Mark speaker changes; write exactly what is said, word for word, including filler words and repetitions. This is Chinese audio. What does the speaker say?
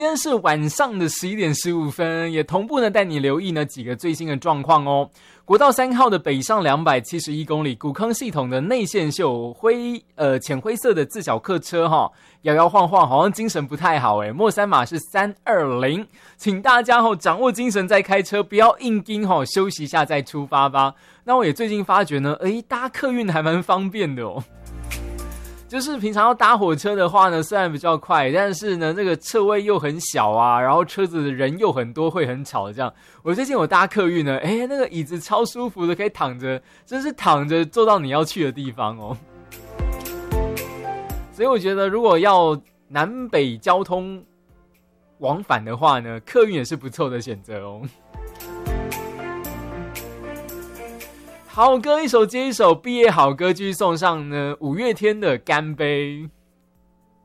Speaker 1: 今天是晚上的十一点十五分，也同步呢带你留意呢几个最新的状况哦。国道三号的北上两百七十一公里，古坑系统的内线秀灰呃浅灰色的自小客车哈、哦，摇摇晃晃，好像精神不太好诶。末三码是三二零，请大家哈、哦、掌握精神再开车，不要硬盯哈、哦，休息一下再出发吧。那我也最近发觉呢，诶搭客运还蛮方便的哦。就是平常要搭火车的话呢，虽然比较快，但是呢，这个车位又很小啊，然后车子的人又很多，会很吵。这样，我最近我搭客运呢，哎，那个椅子超舒服的，可以躺着，真是躺着坐到你要去的地方哦。所以我觉得，如果要南北交通往返的话呢，客运也是不错的选择哦。好歌一首接一首，毕业好歌继续送上呢。五月天的《干杯》。